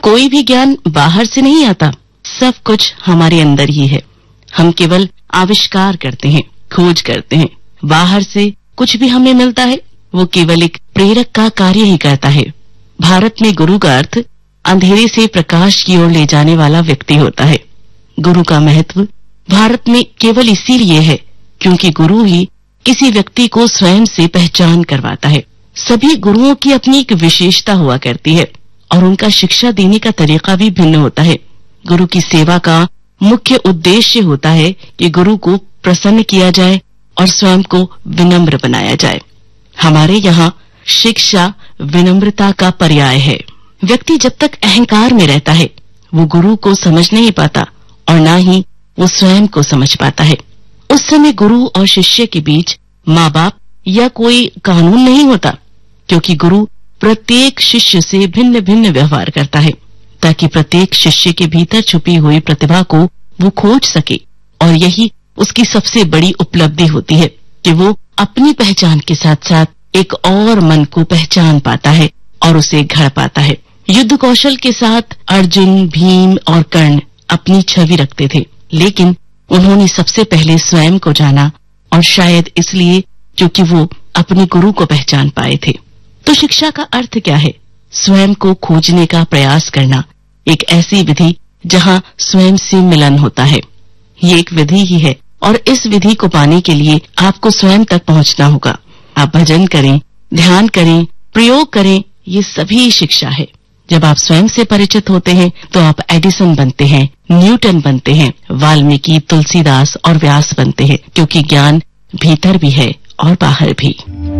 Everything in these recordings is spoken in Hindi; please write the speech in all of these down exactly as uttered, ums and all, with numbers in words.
कोई भी ज्ञान बाहर से नहीं आता, सब कुछ हमारे अंदर ही है। हम केवल आविष्कार करते हैं, खोज करते हैं। बाहर से कुछ भी हमें मिलता है वो केवल एक प्रेरक का कार्य ही करता है। भारत में गुरु का अर्थ अंधेरे से प्रकाश की ओर ले जाने वाला व्यक्ति होता है। गुरु का महत्व भारत में केवल इसीलिए है क्योंकि गुरु ही किसी व्यक्ति को स्वयं से पहचान करवाता है। सभी गुरुओं की अपनी एक विशेषता हुआ करती है और उनका शिक्षा देने का तरीका भी भिन्न होता है। गुरु की सेवा का मुख्य उद्देश्य होता है कि गुरु को प्रसन्न किया जाए और स्वयं को विनम्र बनाया जाए। हमारे यहाँ शिक्षा विनम्रता का पर्याय है। व्यक्ति जब तक अहंकार में रहता है वो गुरु को समझ नहीं पाता और ना ही वो स्वयं को समझ पाता है। उस समय गुरु और शिष्य के बीच माँ बाप या कोई कानून नहीं होता, क्योंकि गुरु प्रत्येक शिष्य से भिन्न भिन्न व्यवहार करता है ताकि प्रत्येक शिष्य के भीतर छुपी हुई प्रतिभा को वो खोज सके। और यही उसकी सबसे बड़ी उपलब्धि होती है कि वो अपनी पहचान के साथ साथ एक और मन को पहचान पाता है और उसे घड़ पाता है। युद्ध कौशल के साथ अर्जुन, भीम और कर्ण अपनी छवि रखते थे, लेकिन उन्होंने सबसे पहले स्वयं को जाना, और शायद इसलिए क्योंकि वो अपने गुरु को पहचान पाए थे। तो शिक्षा का अर्थ क्या है? स्वयं को खोजने का प्रयास करना, एक ऐसी विधि जहां स्वयं से मिलन होता है। ये एक विधि ही है और इस विधि को पाने के लिए आपको स्वयं तक पहुंचना होगा। आप भजन करें, ध्यान करें, प्रयोग करें, ये सभी शिक्षा है। जब आप स्वयं से परिचित होते हैं तो आप एडिसन बनते हैं, न्यूटन बनते हैं, वाल्मीकि, तुलसीदास और व्यास बनते हैं, क्योंकि ज्ञान भीतर भी है और बाहर भी।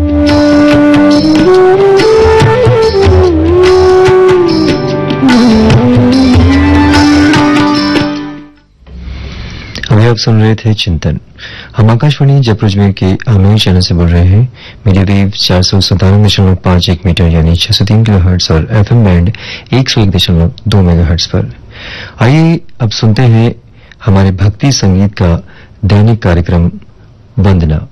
अभी आप सुन रहे थे चिंतन। हम आकाशवाणी जयपुर अजमेर के आमेर चैनल से बोल रहे हैं। मीडिया वेव चार सौ सतानवे दशमलव पांच एक मीटर यानी छह सौ तीन किलो हर्ट्ज और एफएम बैंड एक सौ एक दशमलव दो मेगा हर्ट्ज पर। आइए अब सुनते हैं हमारे भक्ति संगीत का दैनिक कार्यक्रम वंदना।